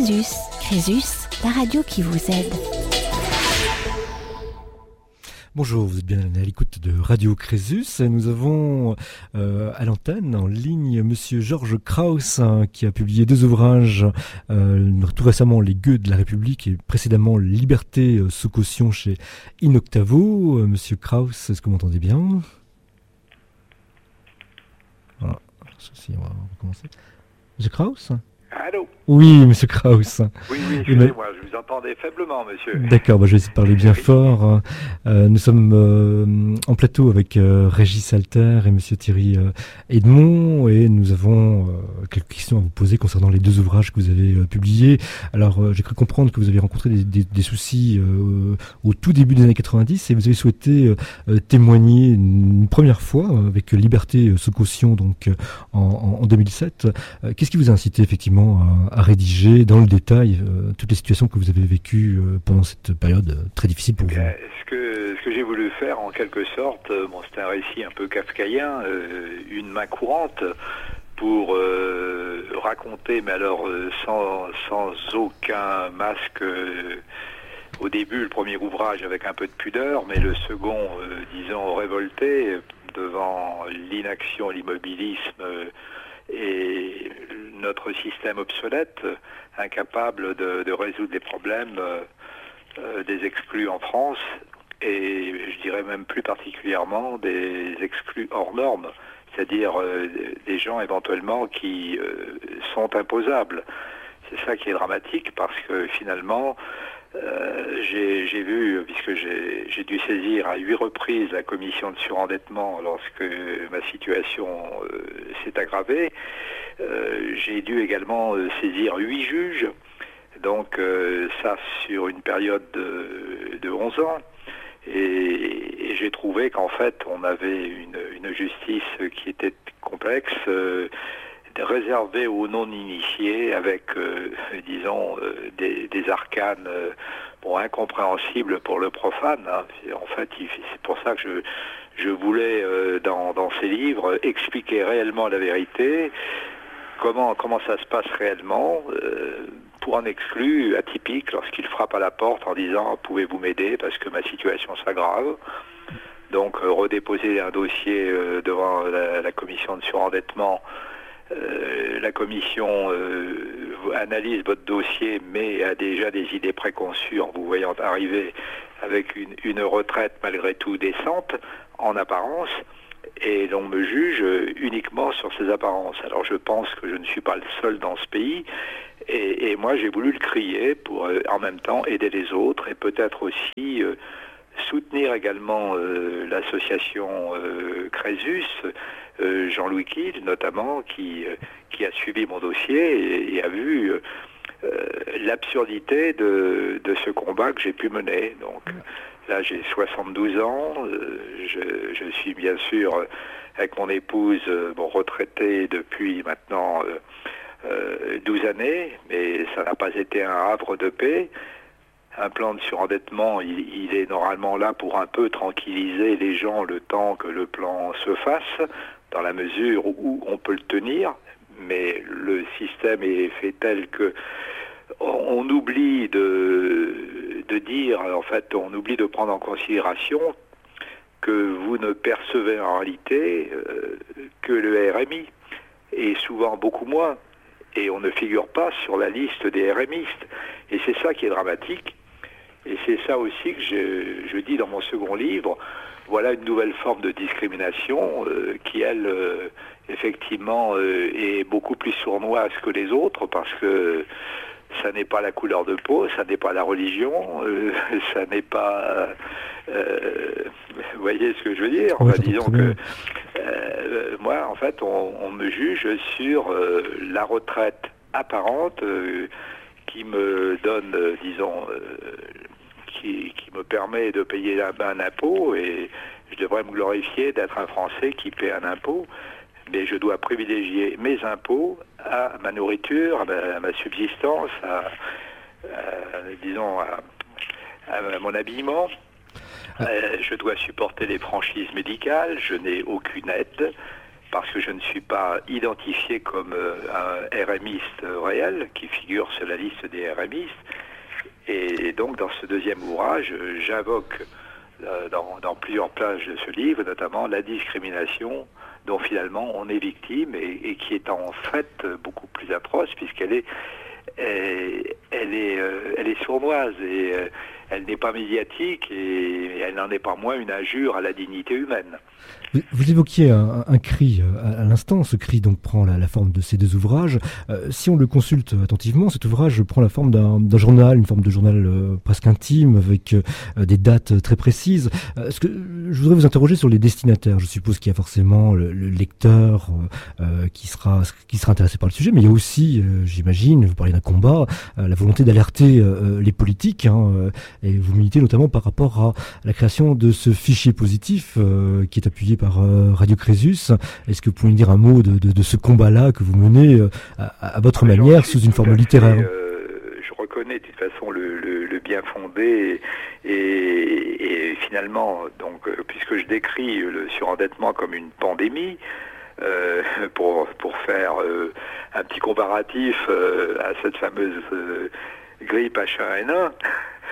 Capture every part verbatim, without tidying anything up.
Crésus. Crésus, la radio qui vous aide. Bonjour, vous êtes bien à l'écoute de Radio Crésus. Nous avons euh, à l'antenne, en ligne, Monsieur Georges Krauss, hein, qui a publié deux ouvrages, euh, tout récemment Les Gueux de la République et précédemment Liberté euh, sous caution chez In Octavo. Euh, Monsieur Krauss, est-ce que vous m'entendez bien? Voilà, ceci, on va recommencer. Monsieur Krauss? Allô? Oui, Monsieur Krauss. Oui, oui, excusez-moi, je vous entendais faiblement, monsieur. D'accord, bah je vais essayer de parler bien fort. Euh, nous sommes euh, en plateau avec euh, Régis Alter et Monsieur Thierry euh, Edmond, et nous avons euh, quelques questions à vous poser concernant les deux ouvrages que vous avez euh, publiés. Alors, euh, j'ai cru comprendre que vous avez rencontré des, des, des soucis euh, au tout début des années quatre-vingt-dix, et vous avez souhaité euh, témoigner une première fois avec Liberté sous caution, donc en, en, en deux mille sept. Euh, qu'est-ce qui vous a incité effectivement à, à rédiger dans le détail euh, toutes les situations que vous avez vécues euh, pendant cette période euh, très difficile pour Bien, vous? ce que, ce que j'ai voulu faire, en quelque sorte, euh, bon, c'est un récit un peu kafkaïen, euh, une main courante, pour euh, raconter, mais alors euh, sans, sans aucun masque, euh, au début, le premier ouvrage avec un peu de pudeur, mais le second, euh, disons, révolté devant l'inaction, l'immobilisme euh, et notre système obsolète, incapable de, de résoudre les problèmes euh, euh, des exclus en France, et je dirais même plus particulièrement des exclus hors normes, c'est-à-dire euh, des gens éventuellement qui euh, sont imposables. C'est ça qui est dramatique, parce que finalement, euh, j'ai, j'ai vu, puisque j'ai, j'ai dû saisir à huit reprises la commission de surendettement lorsque ma situation euh, s'est aggravée, euh, j'ai dû également euh, saisir huit juges, donc euh, ça sur une période de, de onze ans. Et, et j'ai trouvé qu'en fait, on avait une, une justice qui était complexe, euh, réservée aux non-initiés, avec, euh, disons, euh, des, des arcanes euh, bon, incompréhensibles pour le profane. Hein. En fait, il, c'est pour ça que je, je voulais, euh, dans, dans ces livres, expliquer réellement la vérité, comment, comment ça se passe réellement, euh, pour un exclu atypique, lorsqu'il frappe à la porte en disant « Pouvez-vous m'aider parce que ma situation s'aggrave ?» Donc euh, redéposer un dossier euh, devant la, la commission de surendettement. Euh, la commission euh, analyse votre dossier, mais a déjà des idées préconçues en vous voyant arriver avec une, une retraite malgré tout décente, en apparence, et l'on me juge uniquement sur ces apparences. Alors je pense que je ne suis pas le seul dans ce pays, et, et moi j'ai voulu le crier pour euh, en même temps aider les autres, et peut-être aussi euh, soutenir également euh, l'association euh, Crésus, euh, Jean-Louis Kiel notamment, qui, euh, qui a suivi mon dossier et, et a vu euh, euh, l'absurdité de, de ce combat que j'ai pu mener. Donc là j'ai soixante-douze ans, euh, je, je suis bien sûr avec mon épouse euh, bon, retraité depuis maintenant euh, euh, douze années, mais ça n'a pas été un havre de paix. Un plan de surendettement, il, il est normalement là pour un peu tranquilliser les gens le temps que le plan se fasse, dans la mesure où on peut le tenir, mais le système est fait tel que on oublie de, de dire, en fait, on oublie de prendre en considération que vous ne percevez en réalité euh, que le R M I, et souvent beaucoup moins, et on ne figure pas sur la liste des RMistes. Et c'est ça qui est dramatique. Et c'est ça aussi que je, je dis dans mon second livre. Voilà une nouvelle forme de discrimination euh, qui, elle, euh, effectivement, euh, est beaucoup plus sournoise que les autres, parce que ça n'est pas la couleur de peau, ça n'est pas la religion, euh, ça n'est pas... Euh, vous voyez ce que je veux dire? Oui, enfin, disons que euh, moi, en fait, on, on me juge sur euh, la retraite apparente euh, qui me donne, euh, disons... Euh, Qui, qui me permet de payer un, un impôt, et je devrais me glorifier d'être un Français qui paie un impôt, mais je dois privilégier mes impôts à ma nourriture, à ma, à ma subsistance, à, à, disons, à, à mon habillement. Euh, je dois supporter les franchises médicales, je n'ai aucune aide, parce que je ne suis pas identifié comme euh, un RMiste réel, qui figure sur la liste des RMistes. Et donc, dans ce deuxième ouvrage, j'invoque euh, dans, dans plusieurs pages de ce livre, notamment la discrimination dont finalement on est victime et, et qui est en fait beaucoup plus atroce puisqu'elle est, elle, elle est, euh, elle est sournoise et euh, elle n'est pas médiatique et elle n'en est pas moins une injure à la dignité humaine. Vous, vous évoquiez un, un cri à, à l'instant, ce cri donc prend la, la forme de ces deux ouvrages. Euh, si on le consulte attentivement, cet ouvrage prend la forme d'un, d'un journal, une forme de journal euh, presque intime, avec euh, des dates très précises. Euh, ce que, je voudrais vous interroger sur les destinataires. Je suppose qu'il y a forcément le, le lecteur euh, qui, sera, qui sera intéressé par le sujet, mais il y a aussi, euh, j'imagine, vous parlez d'un combat, euh, la volonté d'alerter euh, les politiques, hein, euh, et vous militez notamment par rapport à la création de ce fichier positif euh, qui est appuyé par euh, Radio Crésus. Est-ce que vous pouvez nous dire un mot de, de, de ce combat-là que vous menez euh, à, à votre manière, sous une forme littéraire? euh, Je reconnais de toute façon le, le, le bien fondé et, et, et finalement, donc, euh, puisque je décris le surendettement comme une pandémie, euh, pour, pour faire euh, un petit comparatif euh, à cette fameuse euh, grippe H un N un,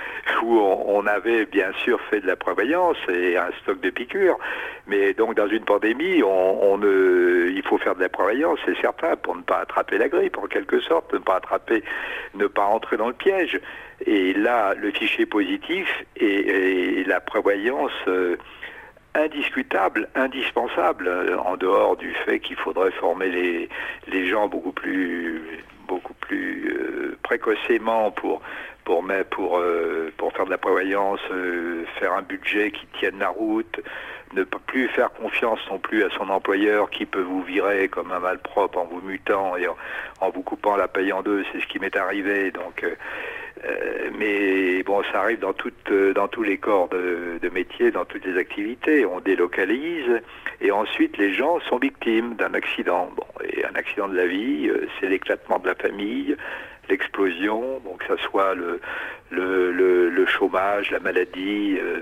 où on avait bien sûr fait de la prévoyance et un stock de piqûres, mais donc dans une pandémie, on, on ne, il faut faire de la prévoyance, c'est certain, pour ne pas attraper la grippe, en quelque sorte, ne pas attraper, ne pas entrer dans le piège. Et là, le fichier positif et, et la prévoyance euh, indiscutable, indispensable, en dehors du fait qu'il faudrait former les, les gens beaucoup plus, beaucoup plus euh, précocement pour pour pour euh, pour faire de la prévoyance, euh, faire un budget qui tienne la route, ne pas plus faire confiance non plus à son employeur qui peut vous virer comme un malpropre en vous mutant et en, en vous coupant la paye en deux, c'est ce qui m'est arrivé. Donc, euh, euh, mais bon, ça arrive dans toutes dans tous les corps de, de métier, dans toutes les activités. On délocalise et ensuite les gens sont victimes d'un accident. Bon, et un accident de la vie, euh, c'est l'éclatement de la famille, l'explosion, donc que ça soit le, le, le, le chômage, la maladie, euh,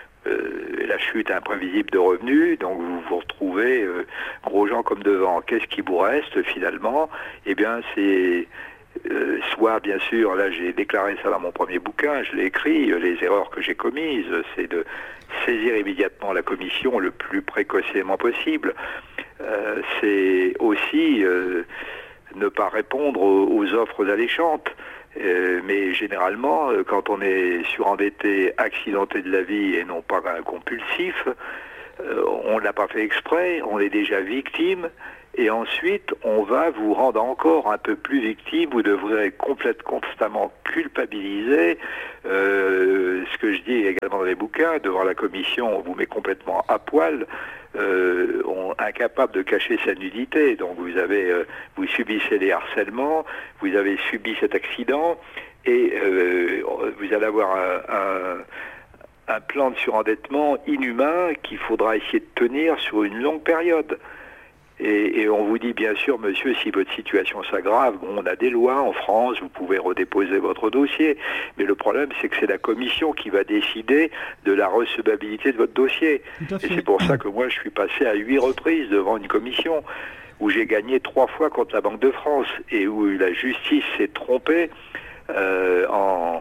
euh, la chute imprévisible de revenus, donc vous vous retrouvez euh, gros gens comme devant. Qu'est-ce qui vous reste finalement? Eh bien c'est euh, soit bien sûr, là j'ai déclaré ça dans mon premier bouquin, je l'ai écrit, euh, les erreurs que j'ai commises, c'est de saisir immédiatement la commission le plus précocement possible. Euh, c'est aussi euh, ne pas répondre aux, aux offres alléchantes. Euh, mais généralement, euh, quand on est surendetté, accidenté de la vie et non pas un compulsif, euh, on ne l'a pas fait exprès, on est déjà victime, et ensuite on va vous rendre encore un peu plus victime, vous devrez complètement, constamment culpabiliser. Euh, ce que je dis également dans les bouquins, devant la commission, on vous met complètement à poil, euh, on, incapable de cacher sa nudité. Donc vous avez, euh, vous subissez les harcèlements, vous avez subi cet accident, et euh, vous allez avoir un, un, un plan de surendettement inhumain qu'il faudra essayer de tenir sur une longue période. Et, et on vous dit bien sûr, monsieur, si votre situation s'aggrave, bon, on a des lois en France, vous pouvez redéposer votre dossier. Mais le problème, c'est que c'est la commission qui va décider de la recevabilité de votre dossier. Et c'est pour ça que moi, je suis passé à huit reprises devant une commission où j'ai gagné trois fois contre la Banque de France et où la justice s'est trompée euh, en...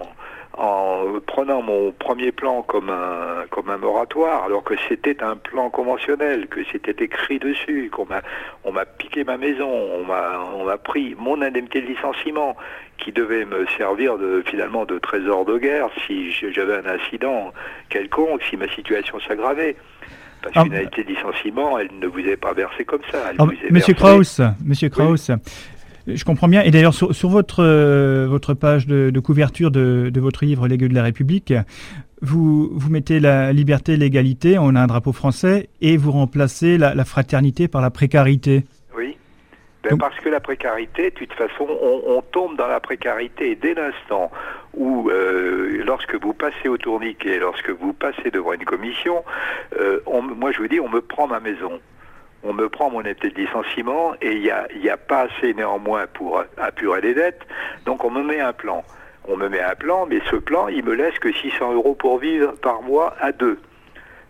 en prenant mon premier plan comme un, comme un moratoire, alors que c'était un plan conventionnel, que c'était écrit dessus, qu'on m'a, on m'a piqué ma maison, on m'a, on m'a pris mon indemnité de licenciement, qui devait me servir de, finalement de trésor de guerre si j'avais un incident quelconque, si ma situation s'aggravait. Parce qu'une indemnité de licenciement, elle ne vous est pas versée comme ça. Elle ah, vous est Monsieur versée... Kraus, Monsieur Kraus, oui. Je comprends bien. Et d'ailleurs, sur, sur votre, euh, votre page de, de couverture de, de votre livre « Les gueux de la République », vous, vous mettez la liberté, l'égalité, on a un drapeau français, et vous remplacez la, la fraternité par la précarité. Oui, ben Donc... parce que la précarité, de toute façon, on, on tombe dans la précarité dès l'instant où, euh, lorsque vous passez au tourniquet, lorsque vous passez devant une commission, euh, on, moi je vous dis, on me prend ma maison. On me prend mon indemnité de licenciement et il n'y a, y a pas assez néanmoins pour apurer les dettes, donc on me met un plan. On me met un plan, mais ce plan, il me laisse que six cents euros pour vivre par mois à deux.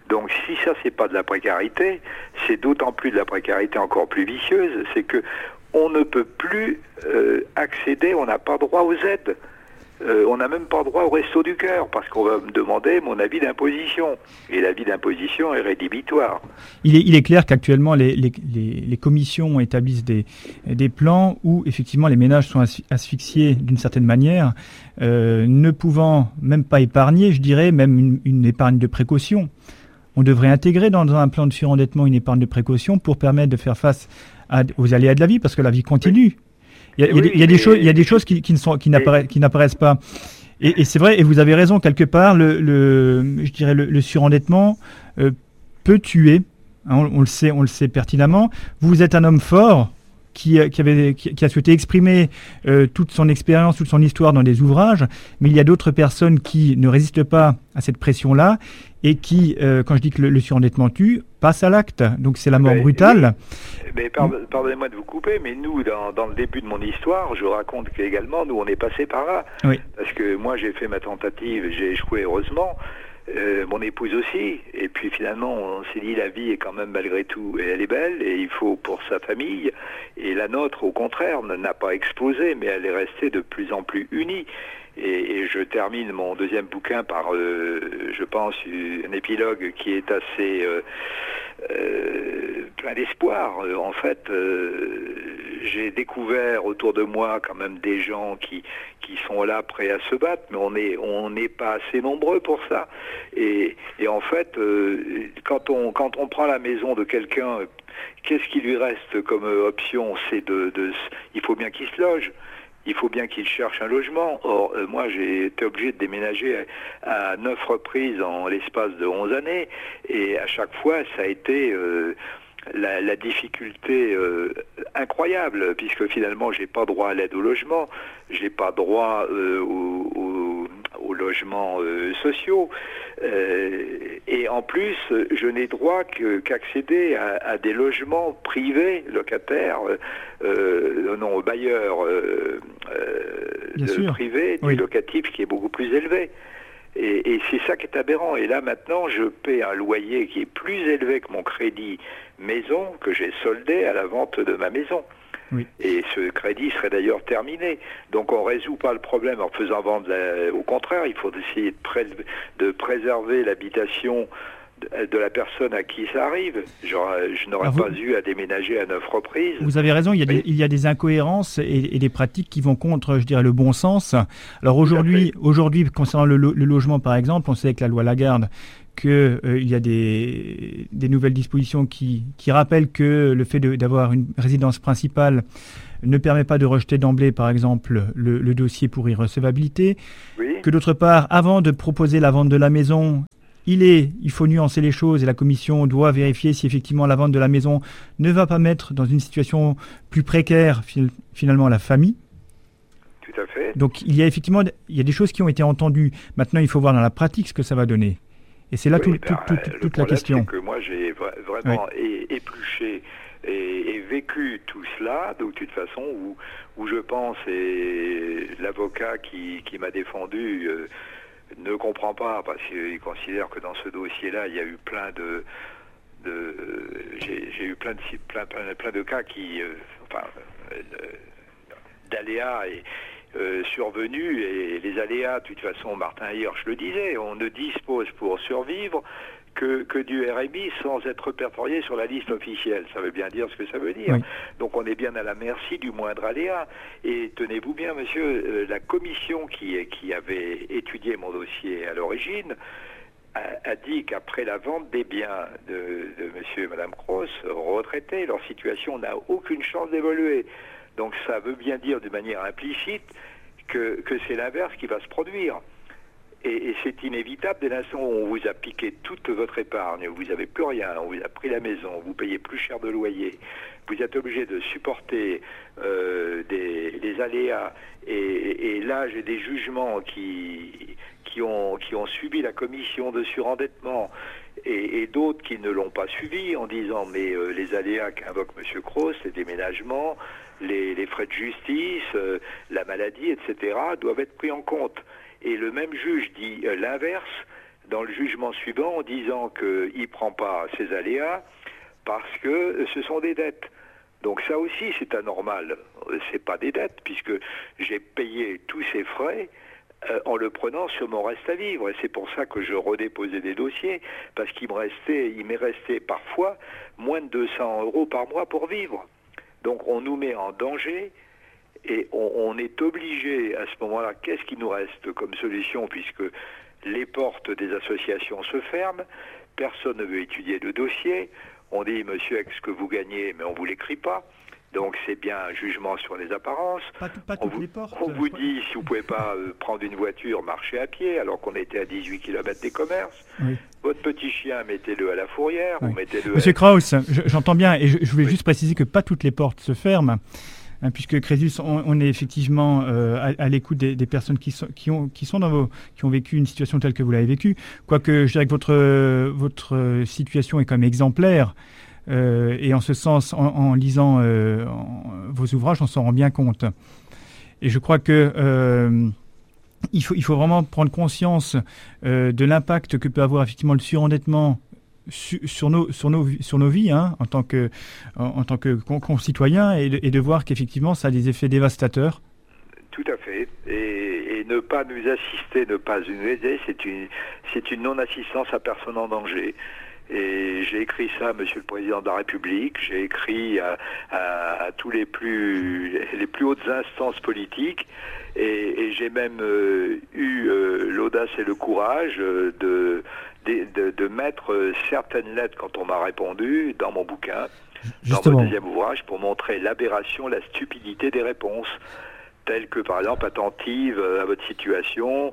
Donc si ça c'est pas de la précarité, c'est d'autant plus de la précarité encore plus vicieuse, c'est que on ne peut plus euh, accéder, on n'a pas droit aux aides. Euh, on n'a même pas droit au resto du cœur, parce qu'on va me demander mon avis d'imposition. Et l'avis d'imposition est rédhibitoire. Il est, il est clair qu'actuellement, les, les, les, les commissions établissent des, des plans où, effectivement, les ménages sont asphyxiés d'une certaine manière, euh, ne pouvant même pas épargner, je dirais, même une, une épargne de précaution. On devrait intégrer dans un plan de surendettement une épargne de précaution pour permettre de faire face à, aux aléas de la vie, parce que la vie continue. Oui. Il y a, il y a, oui, il y a des choses, il y a des choses qui, qui ne sont, qui n'apparaissent, qui n'apparaissent pas. Et, et c'est vrai, et vous avez raison quelque part. Le, le je dirais, le, le surendettement euh, peut tuer. Hein, on, on le sait, on le sait pertinemment. Vous êtes un homme fort qui, qui avait, qui, qui a souhaité exprimer euh, toute son expérience, toute son histoire dans des ouvrages. Mais il y a d'autres personnes qui ne résistent pas à cette pression-là et qui, euh, quand je dis que le, le surendettement tue, passent à l'acte. Donc c'est la mort mais, brutale. Mais, mais pardon, pardonnez-moi de vous couper, mais nous, dans, dans le début de mon histoire, je raconte qu'également, nous, on est passé par là. Oui. Parce que moi, j'ai fait ma tentative, j'ai échoué heureusement. Euh, mon épouse aussi, et puis finalement on s'est dit la vie est quand même malgré tout, et elle est belle, et il faut pour sa famille, et la nôtre au contraire n'a pas explosé, mais elle est restée de plus en plus unie. Et, et je termine mon deuxième bouquin par, euh, je pense, un épilogue qui est assez euh, euh, plein d'espoir. En fait, euh, j'ai découvert autour de moi quand même des gens qui qui sont là prêts à se battre, mais on est on n'est pas assez nombreux pour ça. Et, et en fait, euh, quand on quand on prend la maison de quelqu'un, qu'est-ce qui lui reste comme option? C'est de, de il faut bien qu'il se loge. Il faut bien qu'il cherche un logement. Or, euh, moi, j'ai été obligé de déménager à, à neuf reprises en l'espace de onze années. Et à chaque fois, ça a été euh, la, la difficulté euh, incroyable, puisque finalement, j'ai pas droit à l'aide au logement, j'ai pas droit euh, au, au, aux logements euh, sociaux. Euh, et en plus, je n'ai droit que, qu'accéder à, à des logements privés, locataires, euh, non, bailleurs euh, euh, privés, oui. Du locatif qui est beaucoup plus élevé. Et, et c'est ça qui est aberrant. Et là, maintenant, je paie un loyer qui est plus élevé que mon crédit maison que j'ai soldé à la vente de ma maison. Oui. Et ce crédit serait d'ailleurs terminé. Donc on ne résout pas le problème en faisant vendre. La... Au contraire, il faut essayer de, pré... de préserver l'habitation de... de la personne à qui ça arrive. Genre, je n'aurais vous... pas eu à déménager à neuf reprises. Vous avez raison, il y a, Mais... des, il y a des incohérences et, et des pratiques qui vont contre, je dirais, le bon sens. Alors aujourd'hui, aujourd'hui concernant le, lo... le logement par exemple, on sait avec la loi Lagarde qu'il euh, y a des, des nouvelles dispositions qui, qui rappellent que le fait de, d'avoir une résidence principale ne permet pas de rejeter d'emblée, par exemple, le, le dossier pour irrecevabilité. Oui. Que d'autre part, avant de proposer la vente de la maison, il, est, il faut nuancer les choses et la commission doit vérifier si effectivement la vente de la maison ne va pas mettre dans une situation plus précaire finalement la famille. Tout à fait. Donc il y a effectivement il y a des choses qui ont été entendues. Maintenant, il faut voir dans la pratique ce que ça va donner. Et c'est là oui, tout, ben, tout, tout, toute la question. C'est que moi, j'ai vraiment oui. épluché et, et vécu tout cela, de toute façon, où, où je pense, et l'avocat qui, qui m'a défendu euh, ne comprend pas, parce qu'il considère que dans ce dossier-là, il y a eu plein de... de j'ai, j'ai eu plein de, plein, plein, plein de cas qui... Euh, enfin, euh, d'aléas et... Euh, survenus, et les aléas, de toute façon, Martin Hirsch le disait, on ne dispose pour survivre que, que du R M I sans être répertorié sur la liste officielle. Ça veut bien dire ce que ça veut dire. Oui. Donc on est bien à la merci du moindre aléa. Et tenez-vous bien, monsieur, euh, la commission qui, qui avait étudié mon dossier à l'origine a, a dit qu'après la vente des biens de, de monsieur et madame Cross, retraités, leur situation n'a aucune chance d'évoluer. Donc ça veut bien dire de manière implicite que, que c'est l'inverse qui va se produire. Et, et c'est inévitable dès l'instant où on vous a piqué toute votre épargne, vous n'avez plus rien, on vous a pris la maison, vous payez plus cher de loyer, vous êtes obligé de supporter euh, des, des aléas. Et, et là, j'ai des jugements qui, qui, ont, qui ont subi la commission de surendettement et, et d'autres qui ne l'ont pas suivi en disant mais euh, les aléas qu'invoque M. Cross, les déménagements, Les, les frais de justice, euh, la maladie, et cetera, doivent être pris en compte. Et le même juge dit euh, l'inverse, dans le jugement suivant en disant qu'il ne prend pas ses aléas parce que ce sont des dettes. Donc ça aussi c'est anormal, c'est pas des dettes puisque j'ai payé tous ces frais euh, en le prenant sur mon reste à vivre, et c'est pour ça que je redéposais des dossiers, parce qu'il me restait, il m'est resté parfois moins de deux cents euros par mois pour vivre. Donc on nous met en danger et on, on est obligé à ce moment-là, qu'est-ce qui nous reste comme solution puisque les portes des associations se ferment, personne ne veut étudier le dossier. On dit, monsieur, avec ce que vous gagnez, mais on ne vous l'écrit pas. Donc c'est bien un jugement sur les apparences. Pas, pas on toutes vous, les portes. on vous dit, si vous ne pouvez pas euh, prendre une voiture, marcher à pied, alors qu'on était à dix-huit kilomètres des commerces. Oui. Votre petit chien, mettez-le à la fourrière, oui. ou mettez-le... Monsieur à... Krauss, je, j'entends bien, et je, je voulais oui. juste préciser que pas toutes les portes se ferment. Hein, puisque Crésus, on, on est effectivement euh, à, à l'écoute des, des personnes qui sont, qui, ont, qui sont dans vos, qui ont vécu une situation telle que vous l'avez vécue. Quoique je dirais que votre, votre situation est quand même exemplaire. Euh, et en ce sens, en, en lisant euh, en, vos ouvrages, on s'en rend bien compte. Et je crois que euh, il faut, il faut vraiment prendre conscience euh, de l'impact que peut avoir effectivement le surendettement Sur, sur, nos, sur, nos, sur nos vies hein, en tant que, en, en tant que concitoyens et de, et de voir qu'effectivement ça a des effets dévastateurs. Tout à fait. Et, et ne pas nous assister, ne pas nous aider, c'est une, c'est une non-assistance à personne en danger. Et j'ai écrit ça à Monsieur le Président de la République, j'ai écrit à, à, à tous les plus, les plus hautes instances politiques, et, et j'ai même euh, eu euh, l'audace et le courage euh, de, de, de, de mettre euh, certaines lettres, quand on m'a répondu, dans mon bouquin, Justement. dans mon deuxième ouvrage, pour montrer l'aberration, la stupidité des réponses. Telles que par exemple attentive à votre situation,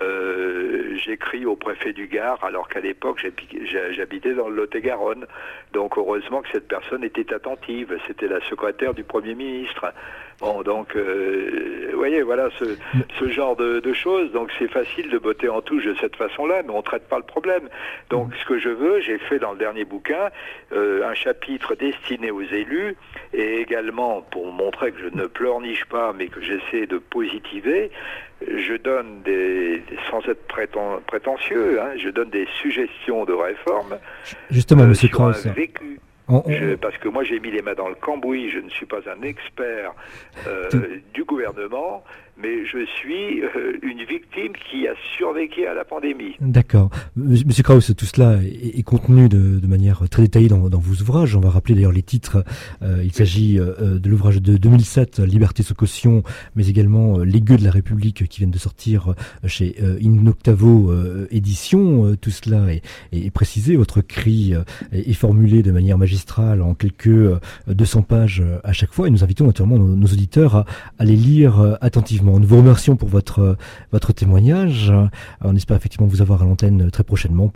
euh, j'écris au préfet du Gard alors qu'à l'époque j'habitais dans le Lot-et-Garonne. Donc heureusement que cette personne était attentive, c'était la secrétaire du Premier ministre. Bon, donc euh, vous voyez, voilà ce, ce genre de, de choses. Donc c'est facile de botter en touche de cette façon-là, mais on ne traite pas le problème. Donc ce que je veux, j'ai fait dans le dernier bouquin euh, un chapitre destiné aux élus et également pour montrer que je ne pleurniche pas, mais que j'ai c'est de positiver, je donne des, sans être préten, prétentieux, hein, je donne des suggestions de réforme. Justement, euh, Monsieur sur Krauss. un vécu. On, on... Je, parce que moi j'ai mis les mains dans le cambouis, je ne suis pas un expert euh, du gouvernement, mais je suis euh, une victime qui a survécu à la pandémie. D'accord. Monsieur Krauss, tout cela est, est contenu de, de manière très détaillée dans, dans vos ouvrages. On va rappeler d'ailleurs les titres. Euh, il s'agit euh, de l'ouvrage de deux mille sept, Liberté sous caution, mais également euh, Les gueux de la République qui viennent de sortir euh, chez euh, In Octavo euh, Édition. Euh, tout cela est, est précisé. Votre cri euh, est, est formulé de manière magistrale en quelques euh, deux cents pages euh, à chaque fois. Et nous invitons naturellement nos, nos auditeurs à, à les lire euh, attentivement. Nous vous remercions pour votre, votre témoignage. On espère effectivement vous avoir à l'antenne très prochainement.